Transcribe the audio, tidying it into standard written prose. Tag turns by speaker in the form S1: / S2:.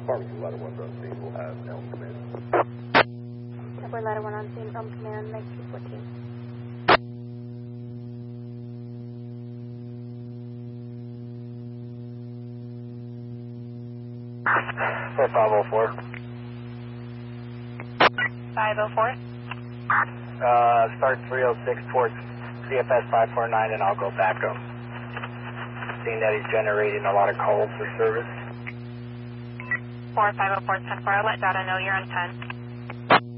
S1: Farmington Ladder 1's on scene. We'll have Elm Command.
S2: We're Ladder 1 on scene. Elm Command, 1914.
S3: 504.
S2: 504.
S3: Start 306 towards CFS 549 and I'll go back up. Seeing that he's generating a lot of calls for service.
S2: 4504, 10-4, I'll let Data know you're on 10.